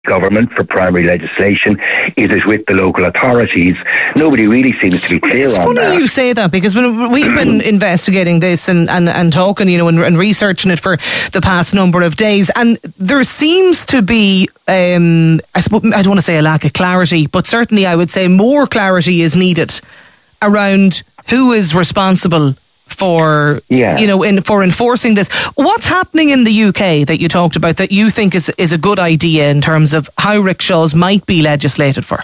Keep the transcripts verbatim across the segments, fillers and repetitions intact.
government for primary legislation? Is it with the local authorities? Nobody really seems to be clear it's on that. It's funny you say that, because when we've been investigating this and, and, and talking, you know, and, and researching it for the past number of days, and there seems to be, um, I, suppose, I don't want to say a lack of clarity, but certainly I would say more clarity is needed around who is responsible for, yeah. you know, in, for enforcing this. What's happening in the U K that you talked about that you think is, is a good idea in terms of how rickshaws might be legislated for?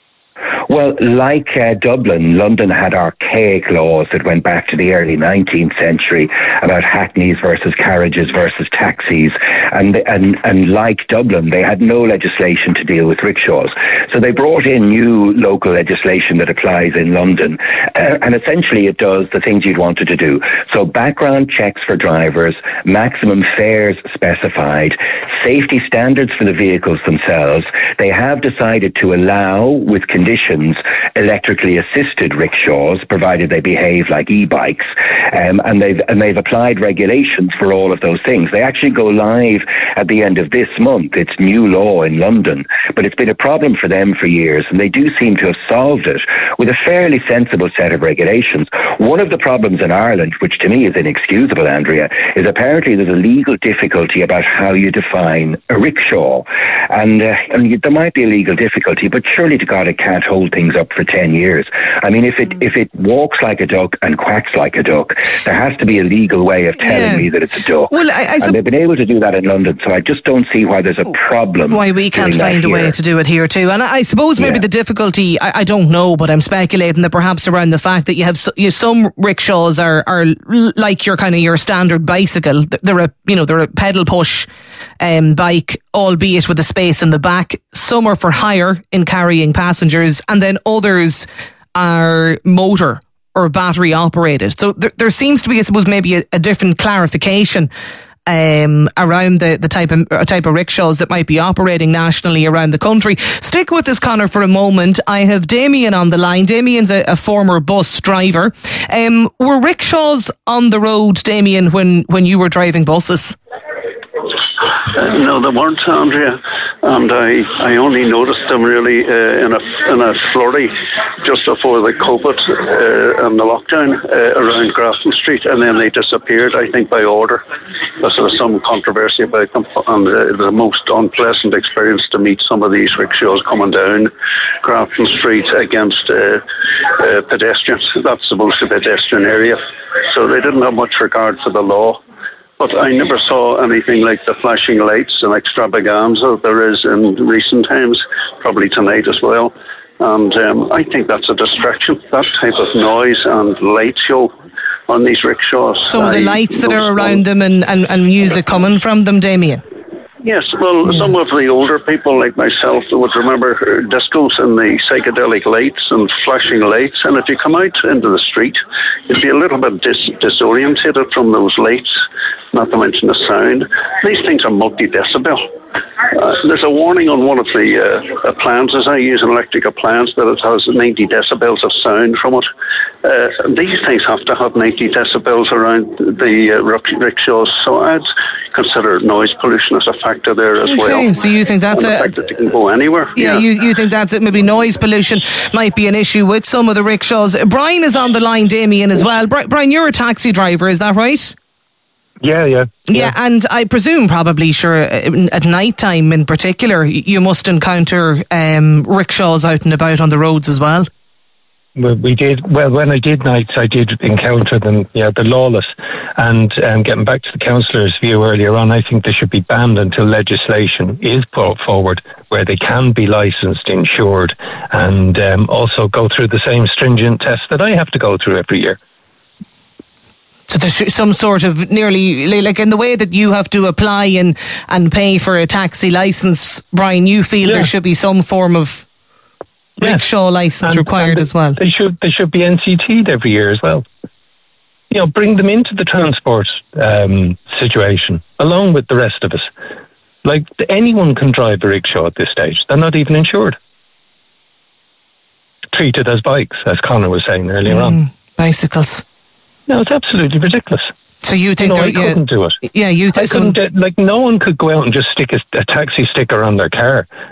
Well, like uh, Dublin, London had archaic laws that went back to the early nineteenth century about hackneys versus carriages versus taxis. And, and, and like Dublin, they had no legislation to deal with rickshaws. So they brought in new local legislation that applies in London. Uh, and essentially it does the things you'd want it to do. So background checks for drivers, maximum fares specified, safety standards for the vehicles themselves. They have decided to allow, with conditions, electrically assisted rickshaws, provided they behave like e-bikes, um, and they've and they've applied regulations for all of those things. They actually go live at the end of this month. It's new law in London, but it's been a problem for them for years, and they do seem to have solved it with a fairly sensible set of regulations. One of the problems in Ireland, which to me is inexcusable, Andrea, is apparently there's a legal difficulty about how you define a rickshaw, and, uh, and there might be a legal difficulty, but surely to God it can't hold things up for ten years. I mean, if it mm. if it walks like a duck and quacks like a duck, there has to be a legal way of telling yeah. me that it's a duck. Well, I, I and sup- they've been able to do that in London, so I just don't see why there's a problem. Why we can't find a way to do it here too. And I, I suppose maybe yeah. the difficulty, I, I don't know, but I'm speculating that perhaps around the fact that you have so, you, some rickshaws are are like your kind of your standard bicycle. They're a you know they're a pedal push um, bike, albeit with a space in the back. Some are for hire in carrying passengers, and then others are motor or battery operated. So there, there seems to be, I suppose, maybe a, a different clarification um, around the, the type of uh, type of rickshaws that might be operating nationally around the country. Stick with us, Conor, for a moment. I have Damien on the line. Damien's a, a former bus driver. Um, were rickshaws on the road, Damien, when, when you were driving buses? Uh, no, they weren't, Andrea, and I, I only noticed them really uh, in a in a flurry just before the COVID uh, and the lockdown uh, around Grafton Street, and then they disappeared, I think, by order, because there was some controversy about them, and uh, the most unpleasant experience to meet some of these rickshaws coming down Grafton Street against uh, uh, pedestrians. That's supposed to be a pedestrian area, so they didn't have much regard for the law. But I never saw anything like the flashing lights and extravaganza there is in recent times, probably tonight as well. And um, I think that's a distraction, that type of noise and light show on these rickshaws. So the lights that are around them and, and, and music coming from them, Damien? Yes, well, yeah. Some of the older people like myself would remember discos and the psychedelic lights and flashing lights, and if you come out into the street, you'd be a little bit dis- disorientated from those lights, not to mention the sound. These things are multi-decibel. Uh, there's a warning on one of the uh, appliances. I use an electric appliance that it has ninety decibels of sound from it. Uh, these things have to have ninety decibels around the uh, rickshaws, so I'd consider noise pollution as a factor there as okay, well. So you think that's and the a fact that they can go anywhere? Yeah, yeah. You, you think that's it? Maybe noise pollution might be an issue with some of the rickshaws. Brian is on the line, Damien, as well. Brian, you're a taxi driver, is that right? Yeah, yeah, yeah. Yeah, and I presume probably, sure, at night time in particular, you must encounter um, rickshaws out and about on the roads as well. Well, we did. Well, when I did nights, I did encounter them. Yeah, they're lawless. And um, getting back to the councillor's view earlier on, I think they should be banned until legislation is brought forward where they can be licensed, insured, and um, also go through the same stringent tests that I have to go through every year. So there's some sort of nearly, like in the way that you have to apply and, and pay for a taxi licence, Brian, you feel yeah. there should be some form of rickshaw yes. licence and, required and as well. They should they should be N C T'd every year as well. You know, bring them into the transport um, situation along with the rest of us. Like, anyone can drive a rickshaw at this stage. They're not even insured. Treated as bikes, as Conor was saying earlier mm, on. Bicycles. No, it's absolutely ridiculous. So you think no, I yeah, couldn't do it. Yeah, you. Th- I couldn't. Do, like no one could go out and just stick a, a taxi sticker on their car